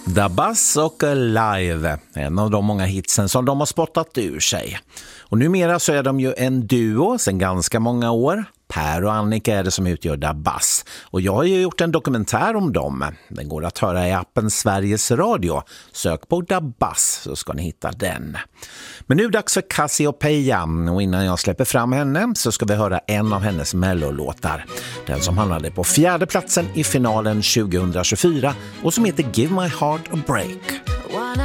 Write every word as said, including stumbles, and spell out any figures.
Da Bass och Live, en av de många hitsen som de har spottat ur sig. Och numera så är de ju en duo sedan ganska många år. Per och Annika är det som utgör Da Bass. Och jag har ju gjort en dokumentär om dem. Den går att höra i appen Sveriges Radio. Sök på Da Bass så ska ni hitta den. Men nu är det dags för Cassiopeia. Och innan jag släpper fram henne så ska vi höra en av hennes mellolåtar. Den som hamnade på fjärde platsen i finalen tjugohundratjugofyra och som heter Give My Heart a Break.